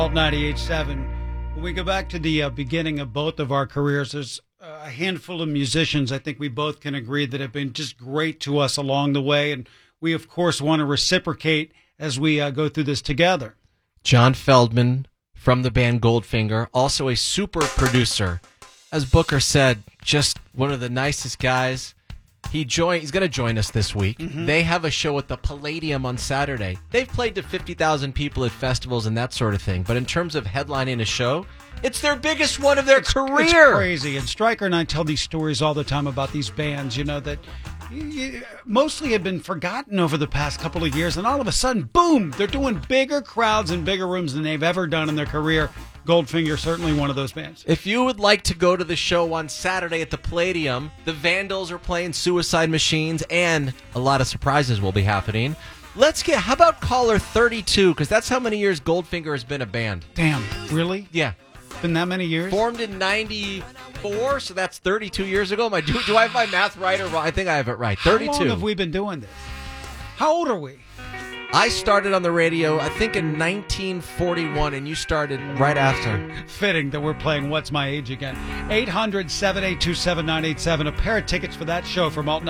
Alt 98.7. When we go back to the beginning of both of our careers, there's a handful of musicians I think we both can agree that have been just great to us along the way. And we, of course, want to reciprocate as we go through this together. John Feldman from the band Goldfinger, also a super producer. As Booker said, just one of the nicest guys. He's going to join us this week. Mm-hmm. They have a show at the Palladium on Saturday. They've played to 50,000 people at festivals and that sort of thing. But in terms of headlining a show, it's their biggest one of their career. It's crazy. And Stryker and I tell these stories all the time about these bands, that mostly have been forgotten over the past couple of years. And all of a sudden, boom, they're doing bigger crowds and bigger rooms than they've ever done in their career. Goldfinger, certainly one of those bands. If you would like to go to the show on Saturday at the Palladium, the Vandals are playing Suicide Machines, and a lot of surprises will be happening. How about caller 32, because that's how many years Goldfinger has been a band. Damn, really? Yeah. Been that many years? Formed in 94, so that's 32 years ago. Do I have my math right or wrong? I think I have it right. 32. How long have we been doing this? How old are we? I started on the radio, I think, in 1941, and you started right after. Fitting that we're playing What's My Age Again. 800-782-7987. A pair of tickets for that show from Alt